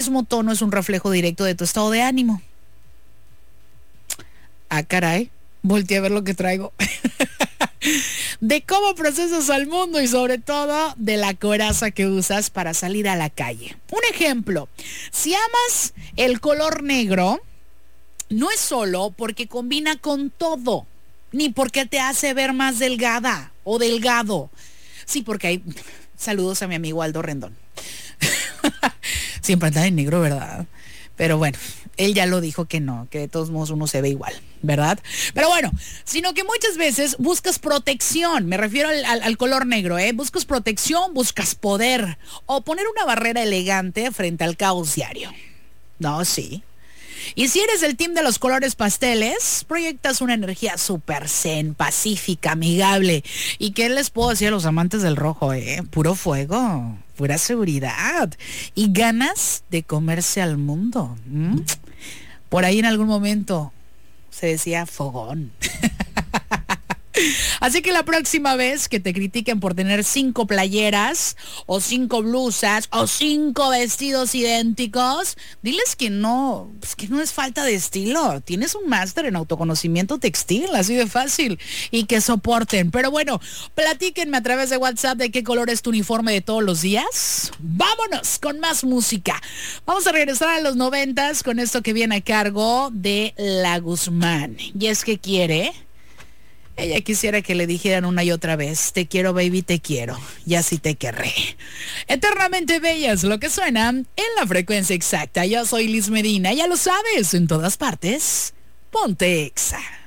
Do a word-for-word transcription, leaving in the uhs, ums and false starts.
mismo tono es un reflejo directo de tu estado de ánimo. Ah, caray, volteé a ver lo que traigo. De cómo procesas al mundo y sobre todo de la coraza que usas para salir a la calle. Un ejemplo, si amas el color negro, no es solo porque combina con todo, ni porque te hace ver más delgada o delgado. Sí, porque hay... Saludos a mi amigo Aldo Rendón. Siempre anda en negro, ¿verdad? Pero bueno, él ya lo dijo que no, que de todos modos uno se ve igual, ¿verdad? Pero bueno, sino que muchas veces buscas protección, me refiero al, al, al color negro, ¿eh? Buscas protección, buscas poder o poner una barrera elegante frente al caos diario. No, sí. Y si eres del team de los colores pasteles, proyectas una energía súper zen, pacífica, amigable. ¿Y qué les puedo decir a los amantes del rojo, eh? Puro fuego, pura seguridad y ganas de comerse al mundo. ¿Mm? Por ahí en algún momento se decía fogón. Así que la próxima vez que te critiquen por tener cinco playeras o cinco blusas o cinco vestidos idénticos, diles que no, pues que no es falta de estilo. Tienes un máster en autoconocimiento textil, así de fácil, y que soporten. Pero bueno, platíquenme a través de WhatsApp de qué color es tu uniforme de todos los días. Vámonos con más música. Vamos a regresar a los noventas con esto que viene a cargo de La Guzmán. Y es que quiere... Ella quisiera que le dijeran una y otra vez, te quiero, baby, te quiero, y así te querré. Eternamente bellas, lo que suena en la frecuencia exacta. Yo soy Liz Medina, ya lo sabes, en todas partes, ponte Exa.